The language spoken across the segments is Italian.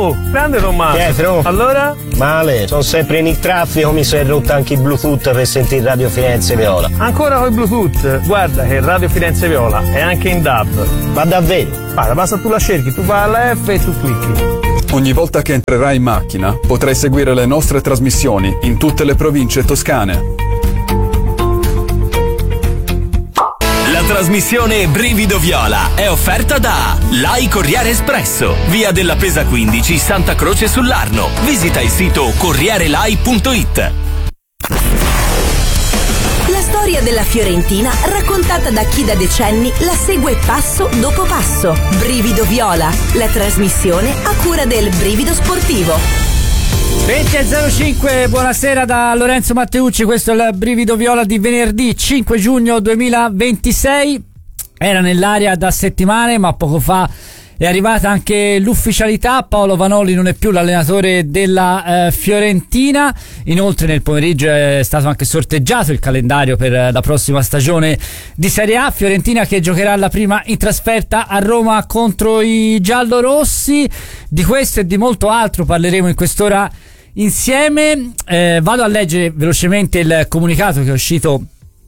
Oh, grande Tommaso. Pietro. Allora? Male, sono sempre in il traffico, mi si è rotto anche il Bluetooth per sentire Radio Firenze Viola. Ancora con il Bluetooth? Guarda che Radio Firenze Viola è anche in DAB. Ma davvero? Guarda, basta tu la cerchi, tu vai alla F e tu clicchi. Ogni volta che entrerai in macchina potrai seguire le nostre trasmissioni in tutte le province toscane. La trasmissione Brivido Viola è offerta da Lai Corriere Espresso, via della Pesa 15, Santa Croce sull'Arno. Visita il sito corrierelai.it. La storia della Fiorentina raccontata da chi da decenni la segue passo dopo passo. Brivido Viola, la trasmissione a cura del Brivido Sportivo. 20.05, buonasera da Lorenzo Matteucci, questo è il Brivido Viola di venerdì 5 giugno 2026. Era nell'aria da settimane, ma poco fa è arrivata anche l'ufficialità. Paolo Vanoli non è più l'allenatore della Fiorentina. Inoltre nel pomeriggio è stato anche sorteggiato il calendario per la prossima stagione di Serie A. Fiorentina che giocherà la prima in trasferta a Roma contro i giallorossi. Di questo e di molto altro parleremo in quest'ora insieme. Vado a leggere velocemente il comunicato che è uscito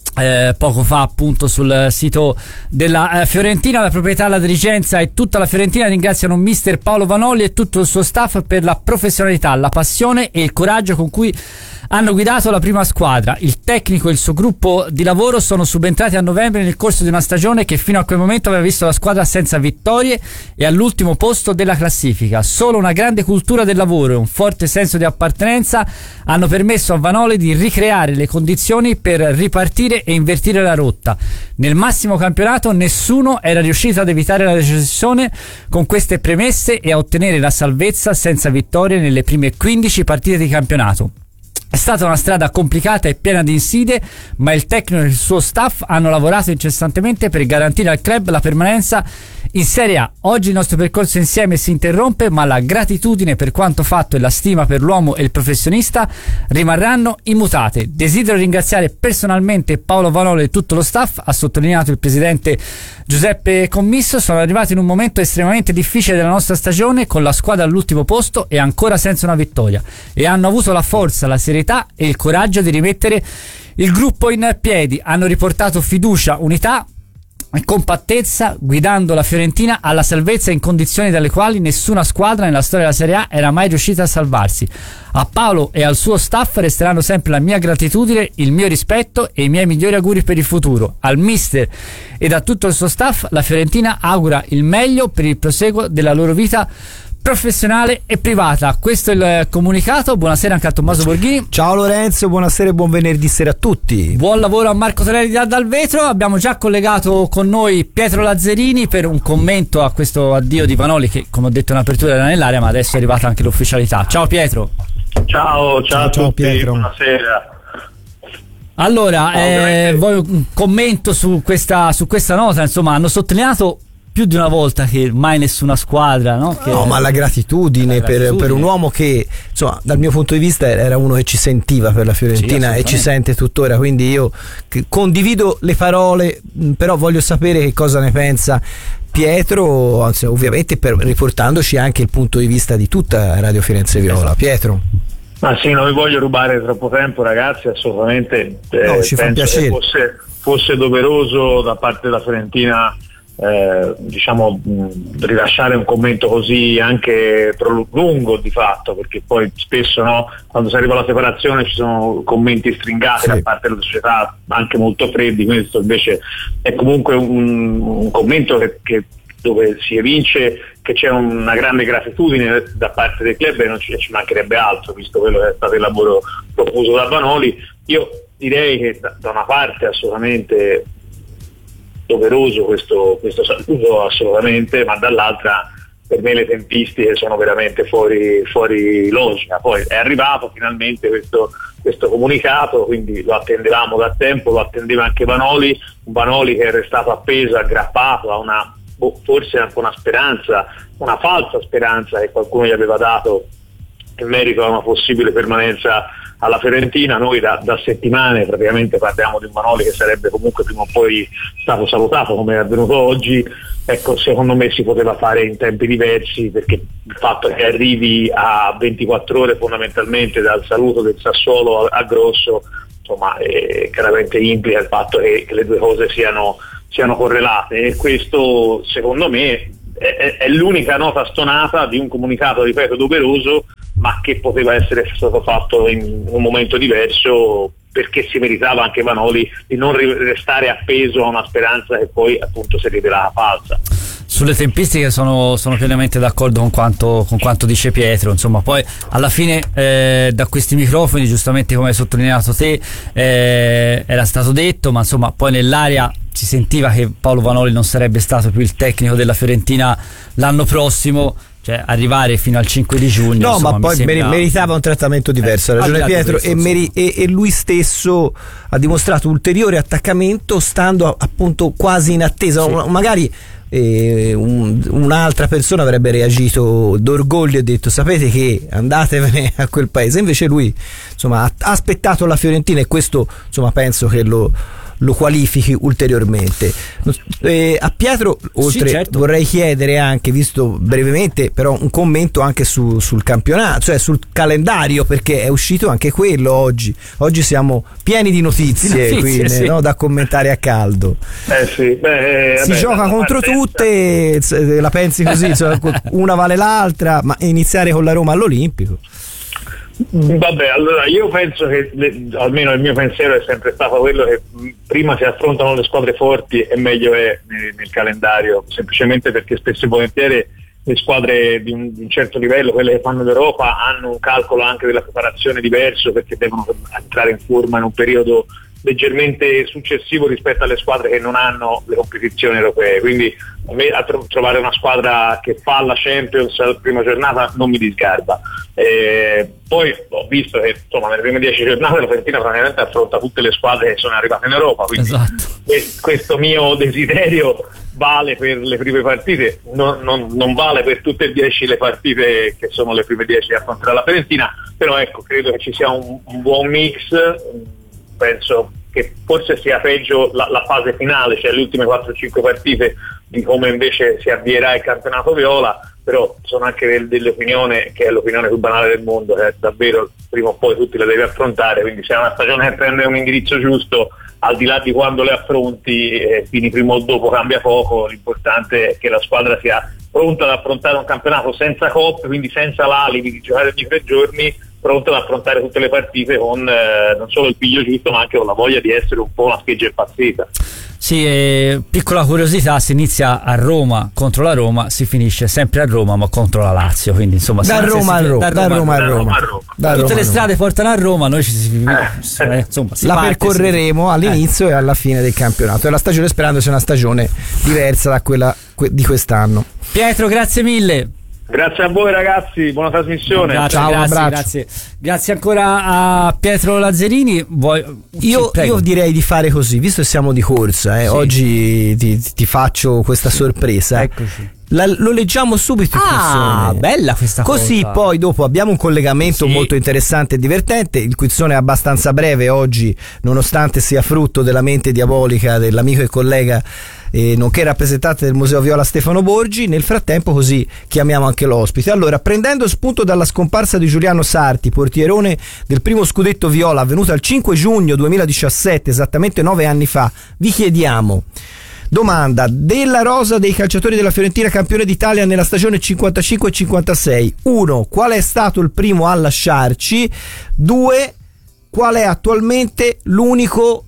poco fa appunto sul sito della Fiorentina. La proprietà, la dirigenza e tutta la Fiorentina ringraziano mister Paolo Vanoli e tutto il suo staff per la professionalità, la passione e il coraggio con cui hanno guidato la prima squadra. Il tecnico e il suo gruppo di lavoro sono subentrati a novembre nel corso di una stagione che fino a quel momento aveva visto la squadra senza vittorie e all'ultimo posto della classifica. Solo una grande cultura del lavoro e un forte senso di appartenenza hanno permesso a Vanoli di ricreare le condizioni per ripartire e invertire la rotta. Nel massimo campionato nessuno era riuscito ad evitare la recessione con queste premesse e a ottenere la salvezza senza vittorie nelle prime 15 partite di campionato. È stata una strada complicata e piena di insidie, ma il tecnico e il suo staff hanno lavorato incessantemente per garantire al club la permanenza in Serie A. Oggi il nostro percorso insieme si interrompe, ma la gratitudine per quanto fatto e la stima per l'uomo e il professionista rimarranno immutate. Desidero ringraziare personalmente Paolo Vanoli e tutto lo staff, ha sottolineato il presidente Giuseppe Commisso. Sono arrivati in un momento estremamente difficile della nostra stagione, con la squadra all'ultimo posto e ancora senza una vittoria, e hanno avuto la forza, la serietà e il coraggio di rimettere il gruppo in piedi. Hanno riportato fiducia, unità e compattezza, guidando la Fiorentina alla salvezza in condizioni dalle quali nessuna squadra nella storia della Serie A era mai riuscita a salvarsi. A Paolo e al suo staff resteranno sempre la mia gratitudine, il mio rispetto e i miei migliori auguri per il futuro. Al mister ed a tutto il suo staff la Fiorentina augura il meglio per il proseguo della loro vita professionale e privata. Questo è il comunicato. Buonasera anche a Tommaso Borghini. Ciao Lorenzo, buonasera e buon venerdì sera a tutti. Buon lavoro a Marco Tonelli dal vetro. Abbiamo già collegato con noi Pietro Lazzarini per un commento a questo addio di Vanoli, che come ho detto in apertura era nell'aria, ma adesso è arrivata anche l'ufficialità. Ciao Pietro. Ciao a tutti, Pietro. buonasera. Allora, voglio un commento su questa nota. Insomma, hanno sottolineato più di una volta che mai nessuna squadra, no? Ma la gratitudine, per un uomo che, insomma, dal mio punto di vista era uno che ci sentiva per la Fiorentina e ci sente tuttora, quindi io condivido le parole, però voglio sapere che cosa ne pensa Pietro, anzi, ovviamente riportandoci anche il punto di vista di tutta Radio Firenze Viola. Pietro. Ma sì, non vi voglio rubare troppo tempo, ragazzi, assolutamente. No, ci fa piacere. Che fosse doveroso da parte della Fiorentina rilasciare un commento così anche lungo di fatto, perché poi spesso, no, quando si arriva alla separazione ci sono commenti stringati da parte della società, anche molto freddi. Questo invece è comunque un commento che dove si evince che c'è una grande gratitudine da parte del club, e non ci mancherebbe altro, visto quello che è stato il lavoro profuso da Vanoli. Io direi che da una parte assolutamente doveroso questo saluto, assolutamente, ma dall'altra per me le tempistiche sono veramente fuori logica. Poi è arrivato finalmente questo comunicato, quindi lo attendevamo da tempo, lo attendeva anche Vanoli, un Vanoli che è restato appeso, aggrappato a una forse anche una speranza, una falsa speranza che qualcuno gli aveva dato in merito a una possibile permanenza alla Fiorentina. Noi da settimane praticamente parliamo di un Vanoli che sarebbe comunque prima o poi stato salutato, come è avvenuto oggi. Ecco, secondo me si poteva fare in tempi diversi, perché il fatto che arrivi a 24 ore fondamentalmente dal saluto del Sassuolo a Grosso, insomma, chiaramente implica il fatto che le due cose siano correlate, e questo secondo me è l'unica nota stonata di un comunicato, ripeto, doveroso, ma che poteva essere stato fatto in un momento diverso, perché si meritava anche Vanoli di non restare appeso a una speranza che poi appunto si rivelava falsa. Sulle tempistiche sono pienamente d'accordo con quanto dice Pietro. Insomma, poi alla fine da questi microfoni, giustamente come hai sottolineato te, era stato detto, ma insomma poi nell'aria si sentiva che Paolo Vanoli non sarebbe stato più il tecnico della Fiorentina l'anno prossimo. Cioè, arrivare fino al 5 di giugno. No, insomma, ma poi meritava un trattamento diverso, ha ragione Pietro, e lui stesso ha dimostrato ulteriore attaccamento, stando appunto quasi in attesa. Sì. Magari un'altra persona avrebbe reagito d'orgoglio e detto: sapete che andatevene a quel paese. Invece lui, insomma, ha aspettato la Fiorentina, e questo, insomma, penso che lo qualifichi ulteriormente. A Pietro, oltre, certo, vorrei chiedere anche, visto brevemente però, un commento anche sul campionato, cioè sul calendario, perché è uscito anche quello oggi siamo pieni di notizie qui, sì, no, da commentare a caldo. Si gioca contro tutte, la pensi così, cioè, una vale l'altra, ma iniziare con la Roma all'Olimpico. Vabbè, allora io penso che almeno il mio pensiero è sempre stato quello che prima si affrontano le squadre forti e meglio è nel calendario, semplicemente perché spesso e volentieri le squadre di un certo livello, quelle che fanno l'Europa, hanno un calcolo anche della preparazione diverso, perché devono entrare in forma in un periodo leggermente successivo rispetto alle squadre che non hanno le competizioni europee. Quindi a me trovare una squadra che fa la Champions alla prima giornata non mi disgarba. Poi ho visto che, insomma, nelle prime 10 giornate la Fiorentina praticamente affronta tutte le squadre che sono arrivate in Europa, quindi esatto, questo mio desiderio vale per le prime partite, non vale per tutte e 10 le partite che sono le prime 10 che affronterà la Fiorentina, però ecco, credo che ci sia un buon mix. Penso che forse sia peggio la fase finale, cioè le ultime 4-5 partite, di come invece si avvierà il campionato viola, però sono anche dell'opinione, che è l'opinione più banale del mondo, che davvero prima o poi tutti le devi affrontare, quindi se è una stagione che prende un indirizzo giusto, al di là di quando le affronti, fini prima o dopo cambia poco, l'importante è che la squadra sia pronta ad affrontare un campionato senza coppe, quindi senza l'alibi di giocare ogni 3 giorni, pronto ad affrontare tutte le partite con non solo il piglio giusto, ma anche con la voglia di essere un po' una scheggia impazzita. Sì, piccola curiosità, si inizia a Roma contro la Roma, si finisce sempre a Roma ma contro la Lazio, quindi insomma da Roma a Roma. Tutte le strade portano a Roma, noi insomma, la percorreremo all'inizio e alla fine del campionato, e la stagione, sperando sia una stagione diversa da quella di quest'anno. Pietro, grazie mille. Grazie a voi ragazzi, buona trasmissione. Grazie ancora a Pietro Lazzarini. Io direi di fare così, visto che siamo di corsa, sì, oggi ti faccio questa sorpresa. Eccoci. Lo leggiamo subito. Bella questa così cosa. Poi dopo abbiamo un collegamento molto interessante e divertente. Il quizzone è abbastanza breve oggi, nonostante sia frutto della mente diabolica dell'amico e collega nonché rappresentante del Museo Viola Stefano Borgi. Nel frattempo così chiamiamo anche l'ospite. Allora, prendendo spunto dalla scomparsa di Giuliano Sarti, portierone del primo scudetto viola avvenuto il 5 giugno 2017, esattamente 9 anni fa, vi chiediamo: domanda, della rosa dei calciatori della Fiorentina campione d'Italia nella stagione 55-56, 1. Qual è stato il primo a lasciarci? 2. Qual è attualmente l'unico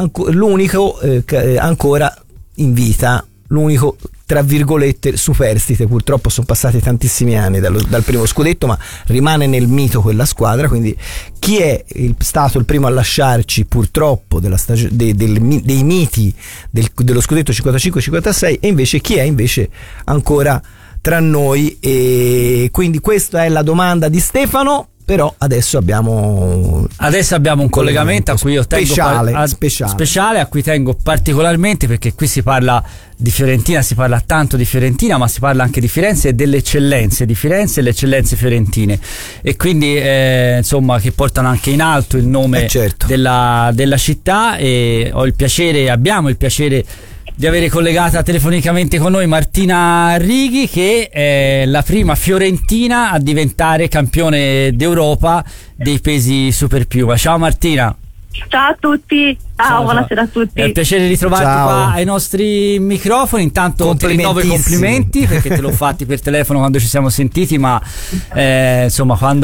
ancora in vita, l'unico tra virgolette superstite? Purtroppo sono passati tantissimi anni dal primo scudetto, ma rimane nel mito quella squadra. Quindi chi è stato il primo a lasciarci purtroppo dei miti dello scudetto 55-56, e invece chi è invece ancora tra noi? E quindi questa è la domanda di Stefano. però adesso abbiamo un collegamento a cui io tengo speciale a cui tengo particolarmente, perché qui si parla di Fiorentina, si parla tanto di Fiorentina, ma si parla anche di Firenze e delle eccellenze di Firenze e le eccellenze fiorentine, e quindi insomma, che portano anche in alto il nome della città. E abbiamo il piacere di avere collegata telefonicamente con noi Martina Righi, che è la prima fiorentina a diventare campione d'Europa dei pesi super piuma. Ciao Martina. Ciao a tutti, ciao, buonasera a tutti. È un piacere ritrovarti qua ai nostri microfoni. Intanto ti rinnovo i complimenti, perché te l'ho fatti per telefono quando ci siamo sentiti, ma insomma, quando